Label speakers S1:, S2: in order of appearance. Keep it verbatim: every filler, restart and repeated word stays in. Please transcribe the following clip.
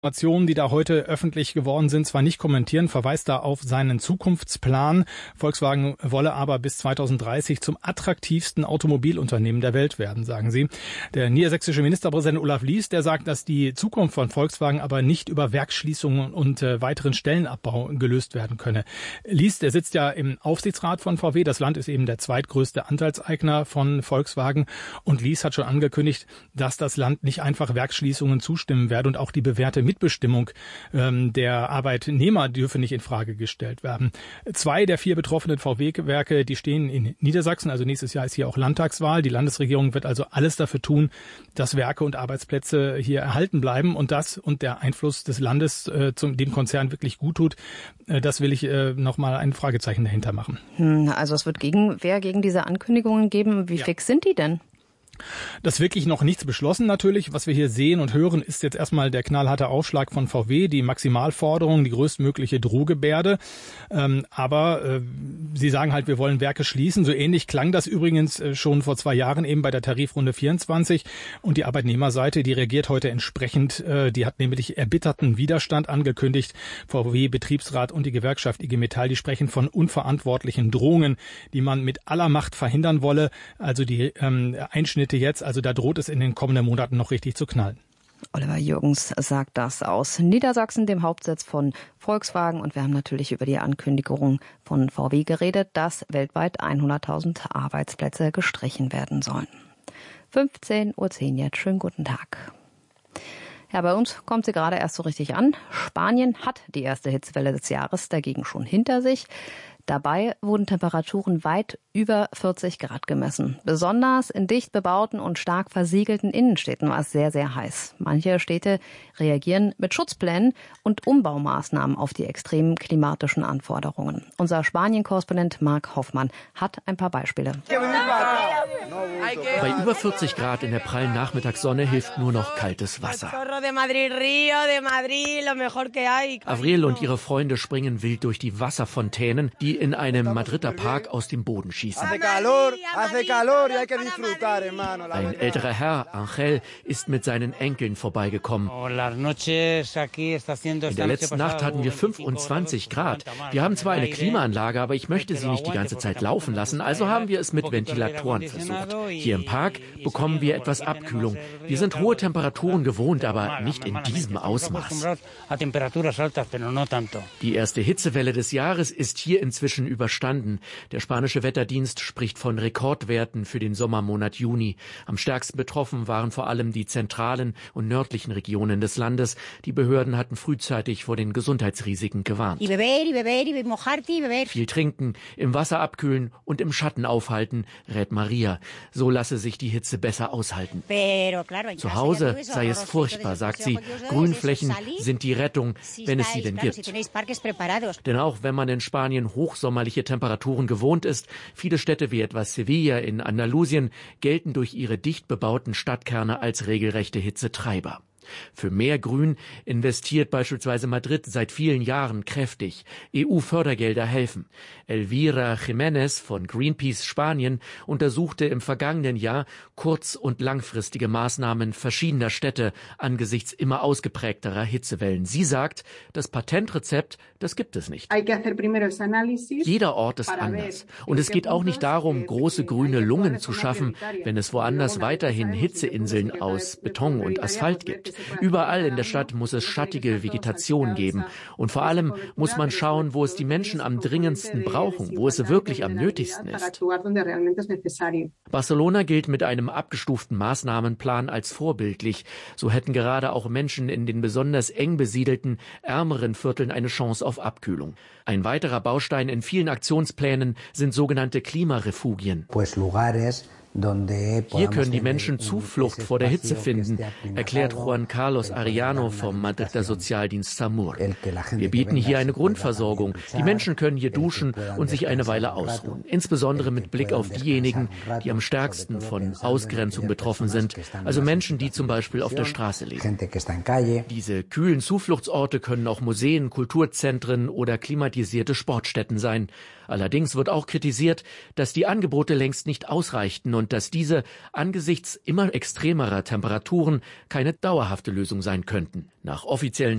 S1: Informationen, die da heute öffentlich geworden sind, zwar nicht kommentieren, verweist da auf seinen Zukunftsplan. Volkswagen wolle aber bis zweitausenddreißig zum attraktivsten Automobilunternehmen der Welt werden, sagen sie. Der niedersächsische Ministerpräsident Olaf Lies, der sagt, dass die Zukunft von Volkswagen aber nicht über Werksschließungen und äh, weiteren Stellenabbau gelöst werden könne. Lies, der sitzt ja im Aufsichtsrat von V W. Das Land ist eben der zweitgrößte Anteilseigner von Volkswagen. Und Lies hat schon angekündigt, dass das Land nicht einfach Werksschließungen zustimmen werde und auch die bewährte Mitbestimmung ähm, der Arbeitnehmer dürfe nicht in Frage gestellt werden. Zwei der vier betroffenen V W-Werke, die stehen in Niedersachsen, also nächstes Jahr ist hier auch Landtagswahl. Die Landesregierung wird also alles dafür tun, dass Werke und Arbeitsplätze hier erhalten bleiben und das und der Einfluss des Landes äh, zum dem Konzern wirklich gut tut. Äh, das will ich äh, nochmal ein Fragezeichen dahinter machen.
S2: Also es wird Gegenwehr gegen diese Ankündigungen geben. Wie ja. fix sind die denn?
S1: Das ist wirklich noch nichts beschlossen natürlich. Was wir hier sehen und hören, ist jetzt erstmal der knallharte Aufschlag von V W, die Maximalforderung, die größtmögliche Drohgebärde. Ähm, aber äh, sie sagen halt, wir wollen Werke schließen. So ähnlich klang das übrigens äh, schon vor zwei Jahren eben bei der Tarifrunde vierundzwanzig. Und die Arbeitnehmerseite, die reagiert heute entsprechend. Äh, die hat nämlich erbitterten Widerstand angekündigt. V W-Betriebsrat und die Gewerkschaft I G Metall, die sprechen von unverantwortlichen Drohungen, die man mit aller Macht verhindern wolle. Also die ähm, Einschnitte jetzt, also da droht es in den kommenden Monaten noch richtig zu knallen.
S2: Oliver Jürgens sagt das aus Niedersachsen, dem Hauptsitz von Volkswagen. Und wir haben natürlich über die Ankündigung von V W geredet, dass weltweit hunderttausend Arbeitsplätze gestrichen werden sollen. fünfzehn Uhr zehn jetzt. Schönen guten Tag. Ja, bei uns kommt sie gerade erst so richtig an. Spanien hat die erste Hitzewelle des Jahres dagegen schon hinter sich. Dabei wurden Temperaturen weit über vierzig Grad gemessen. Besonders in dicht bebauten und stark versiegelten Innenstädten war es sehr, sehr heiß. Manche Städte reagieren mit Schutzplänen und Umbaumaßnahmen auf die extremen klimatischen Anforderungen. Unser Spanien-Korrespondent Marc Hoffmann hat ein paar Beispiele.
S3: Bei über vierzig Grad in der prallen Nachmittagssonne hilft nur noch kaltes Wasser. Avril und ihre Freunde springen wild durch die Wasserfontänen, die in einem Madrider Park aus dem Boden schießen. Ein älterer Herr, Angel, ist mit seinen Enkeln vorbeigekommen. In der letzten Nacht hatten wir fünfundzwanzig Grad. Wir haben zwar eine Klimaanlage, aber ich möchte sie nicht die ganze Zeit laufen lassen, also haben wir es mit Ventilatoren versucht. Hier im Park bekommen wir etwas Abkühlung. Wir sind hohe Temperaturen gewohnt, aber nicht in diesem Ausmaß. Die erste Hitzewelle des Jahres ist hier inzwischen überstanden. Der spanische Wetterdienst spricht von Rekordwerten für den Sommermonat Juni. Am stärksten betroffen waren vor allem die zentralen und nördlichen Regionen des Landes. Die Behörden hatten frühzeitig vor den Gesundheitsrisiken gewarnt. Viel trinken, im Wasser abkühlen und im Schatten aufhalten, rät Maria. So lasse sich die Hitze besser aushalten. Zu Hause sei es furchtbar, sagt sie. Grünflächen sind die Rettung, wenn es sie denn gibt. Denn auch wenn man in Spanien hochsommerliche Temperaturen gewohnt ist, viele Städte wie etwa Sevilla in Andalusien gelten durch ihre dicht bebauten Stadtkerne als regelrechte Hitzetreiber. Für mehr Grün investiert beispielsweise Madrid seit vielen Jahren kräftig. E U-Fördergelder helfen. Elvira Jiménez von Greenpeace Spanien untersuchte im vergangenen Jahr kurz- und langfristige Maßnahmen verschiedener Städte angesichts immer ausgeprägterer Hitzewellen. Sie sagt, das Patentrezept, das gibt es nicht. Jeder Ort ist anders. Und es geht auch nicht darum, große grüne Lungen zu schaffen, wenn es woanders weiterhin Hitzeinseln aus Beton und Asphalt gibt. Überall in der Stadt muss es schattige Vegetation geben. Und vor allem muss man schauen, wo es die Menschen am dringendsten brauchen, wo es wirklich am nötigsten ist. Barcelona gilt mit einem abgestuften Maßnahmenplan als vorbildlich. So hätten gerade auch Menschen in den besonders eng besiedelten, ärmeren Vierteln eine Chance auf Abkühlung. Ein weiterer Baustein in vielen Aktionsplänen sind sogenannte Klimarefugien. Hier können die Menschen Zuflucht vor der Hitze finden, erklärt Juan Carlos Arellano vom Madrider Sozialdienst SAMUR. Wir bieten hier eine Grundversorgung. Die Menschen können hier duschen und sich eine Weile ausruhen. Insbesondere mit Blick auf diejenigen, die am stärksten von Ausgrenzung betroffen sind, also Menschen, die zum Beispiel auf der Straße leben. Diese kühlen Zufluchtsorte können auch Museen, Kulturzentren oder klimatisierte Sportstätten sein. Allerdings wird auch kritisiert, dass die Angebote längst nicht ausreichten und dass diese angesichts immer extremerer Temperaturen keine dauerhafte Lösung sein könnten. Nach offiziellen